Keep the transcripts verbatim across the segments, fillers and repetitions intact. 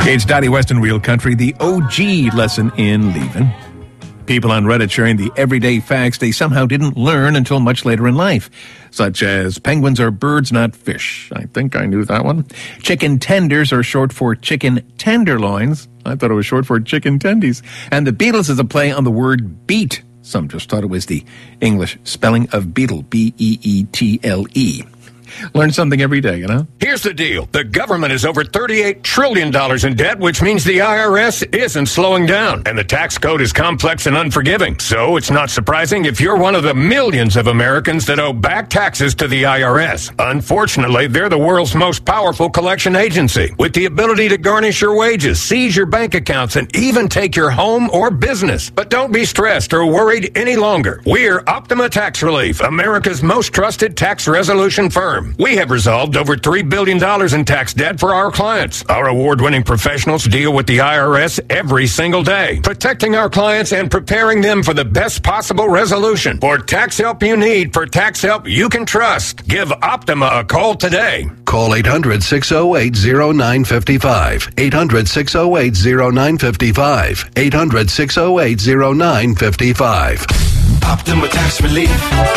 It's Dottie West in Real Country, the O G lesson in leaving. People on Reddit sharing the everyday facts they somehow didn't learn until much later in life, such as penguins are birds, not fish. I think I knew that one. Chicken tenders are short for chicken tenderloins. I thought it was short for chicken tendies. And the Beatles is a play on the word beet. Some just thought it was the English spelling of beetle, B E E T L E. Learn something every day, you know? Here's the deal. The government is over thirty-eight trillion dollars in debt, which means the I R S isn't slowing down. And the tax code is complex and unforgiving. So it's not surprising if you're one of the millions of Americans that owe back taxes to the I R S. Unfortunately, they're the world's most powerful collection agency, with the ability to garnish your wages, seize your bank accounts, and even take your home or business. But don't be stressed or worried any longer. We're Optima Tax Relief, America's most trusted tax resolution firm. We have resolved over three billion dollars in tax debt for our clients. Our award-winning professionals deal with the I R S every single day, protecting our clients and preparing them for the best possible resolution. For tax help you need, for tax help you can trust, give Optima a call today. Call eight hundred, six oh eight, oh nine five five. eight hundred, six oh eight, oh nine five five. eight hundred, six oh eight, oh nine five five. Optima Tax Relief.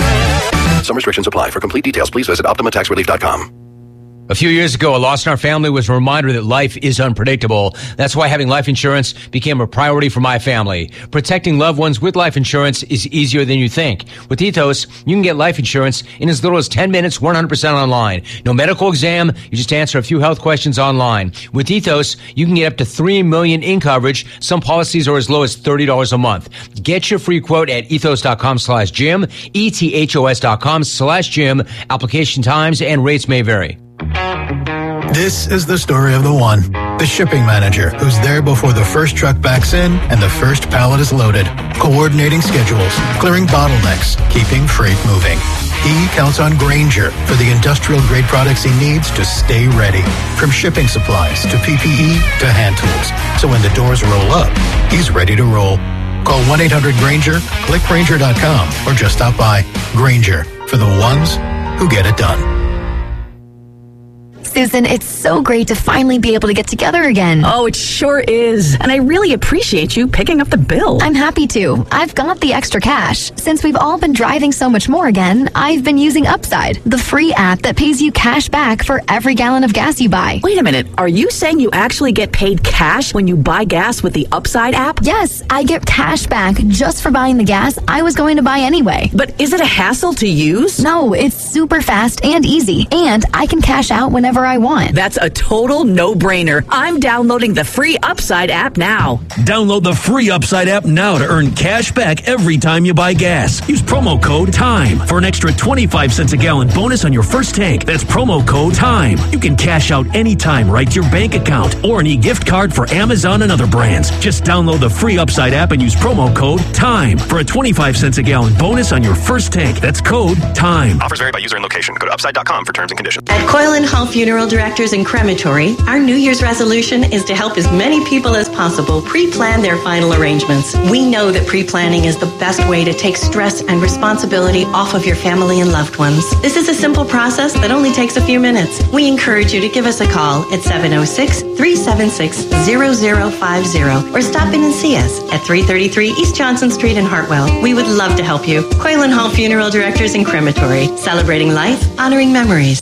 Some restrictions apply. For complete details, please visit optima tax relief dot com. A few years ago, a loss in our family was a reminder that life is unpredictable. That's why having life insurance became a priority for my family. Protecting loved ones with life insurance is easier than you think. With Ethos, you can get life insurance in as little as ten minutes, one hundred percent online. No medical exam, you just answer a few health questions online. With Ethos, you can get up to three million dollars in coverage. Some policies are as low as thirty dollars a month. Get your free quote at ethos.com slash Jim, E-T-H-O-S dot com slash Jim. Application times and rates may vary. This is the story of the one, the shipping manager, who's there before the first truck backs in and the first pallet is loaded, coordinating schedules, clearing bottlenecks, keeping freight moving. He counts on Grainger for the industrial-grade products he needs to stay ready, from shipping supplies to P P E to hand tools. So when the doors roll up, he's ready to roll. Call one eight hundred Grainger, click Grainger dot com, or just stop by. Grainger, for the ones who get it done. Susan, it's so great to finally be able to get together again. Oh, it sure is. And I really appreciate you picking up the bill. I'm happy to. I've got the extra cash. Since we've all been driving so much more again, I've been using Upside, the free app that pays you cash back for every gallon of gas you buy. Wait a minute. Are you saying you actually get paid cash when you buy gas with the Upside app? Yes, I get cash back just for buying the gas I was going to buy anyway. But is it a hassle to use? No, it's super fast and easy, and I can cash out whenever I want. That's a total no-brainer. I'm downloading the free Upside app now. Download the free Upside app now to earn cash back every time you buy gas. Use promo code TIME for an extra twenty-five cents a gallon bonus on your first tank. That's promo code TIME. You can cash out anytime right to your bank account or an e-gift card for Amazon and other brands. Just download the free Upside app and use promo code TIME for a twenty-five cents a gallon bonus on your first tank. That's code TIME. Offers vary by user and location. Go to upside dot com for terms and conditions. At Coyle and Hall Funeral Directors and Crematory, our New Year's resolution is to help as many people as possible pre-plan their final arrangements. We know that pre-planning is the best way to take stress and responsibility off of your family and loved ones. This is a simple process that only takes a few minutes. We encourage you to give us a call at seven oh six, three seven six, zero zero five zero or stop in and see us at three thirty-three East Johnson Street in Hartwell. We would love to help you. Coyle and Hall Funeral Directors and Crematory, celebrating life, honoring memories.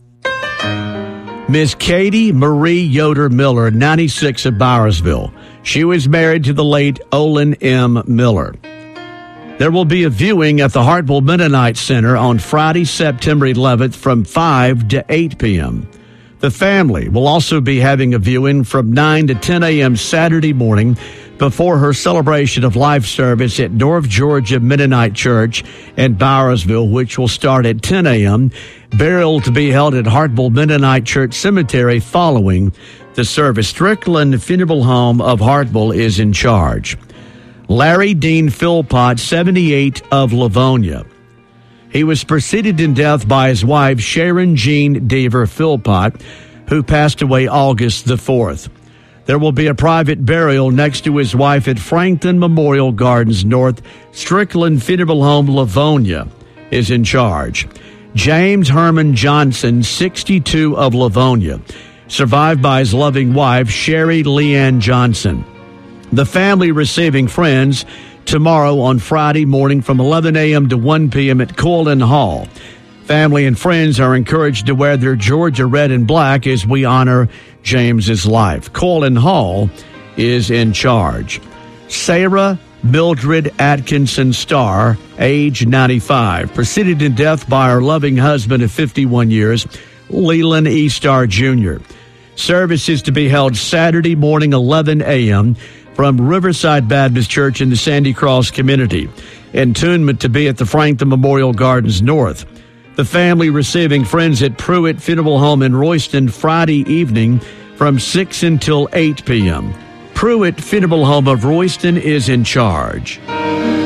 Miss Katie Marie Yoder Miller, ninety-six, of Bowersville. She was married to the late Olin M. Miller. There will be a viewing at the Hartwell Mennonite Center on Friday, September eleventh from five to eight p.m. The family will also be having a viewing from nine to ten a.m. Saturday morning before her celebration of life service at North Georgia Mennonite Church in Bowersville, which will start at ten a.m., burial to be held at Hartwell Mennonite Church Cemetery following the service. Strickland Funeral Home of Hartwell is in charge. Larry Dean Philpott, seventy-eight, of Livonia. He was preceded in death by his wife, Sharon Jean Deaver Philpott, who passed away August the fourth. There will be a private burial next to his wife at Franklin Memorial Gardens North. Strickland Funeral Home, Livonia, is in charge. James Herman Johnson, sixty-two, of Livonia. survived by his loving wife, Sherry Leanne Johnson. The family receiving friends tomorrow on Friday morning from eleven a.m. to one p.m. at Colin Hall. Family and friends are encouraged to wear their Georgia red and black as we honor James's life. Colin Hall is in charge. Sarah Mildred Atkinson Starr, age ninety-five, preceded in death by her loving husband of fifty-one years, Leland E. Starr Junior Service is to be held Saturday morning, eleven a.m., from Riverside Baptist Church in the Sandy Cross community. Entombment to be at the Frankton Memorial Gardens North. The family receiving friends at Pruitt Funeral Home in Royston Friday evening from six until eight p.m. Pruitt Funeral Home of Royston is in charge.